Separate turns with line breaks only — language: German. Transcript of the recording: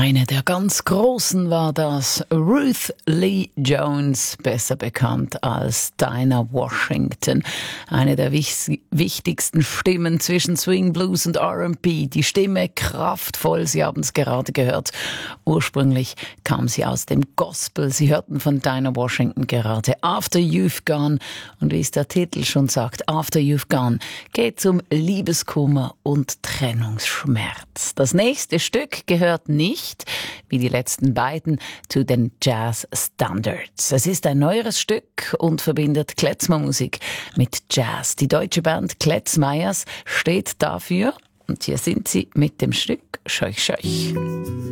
Eine der ganz Großen war das, Ruth Lee Jones, besser bekannt als Dinah Washington. Eine der wichtigsten Stimmen zwischen Swing, Blues und R&B. Die Stimme kraftvoll, Sie haben es gerade gehört. Ursprünglich kam sie aus dem Gospel. Sie hörten von Dinah Washington gerade After You've Gone. Und wie es der Titel schon sagt, After You've Gone, geht es um Liebeskummer und Trennungsschmerz. Das nächste Stück gehört nicht, wie die letzten beiden, zu den Jazz Standards. Es ist ein neueres Stück und verbindet Klezmermusik mit Jazz. Die deutsche Band Kletzmeyers steht dafür und hier sind sie mit dem Stück Scheuch Scheuch.